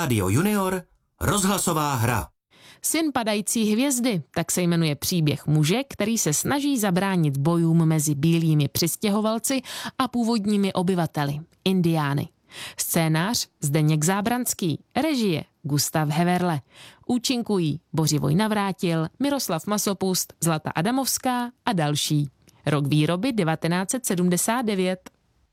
Rádio Junior, rozhlasová hra. Syn padající hvězdy, tak se jmenuje příběh muže, který se snaží zabránit bojům mezi bílými přistěhovalci a původními obyvateli, indiány. Scénář Zdeněk Zábranský, režie Gustav Heverle. Účinkují Bořivoj Navrátil, Miroslav Masopust, Zlata Adamovská a další. Rok výroby 1979.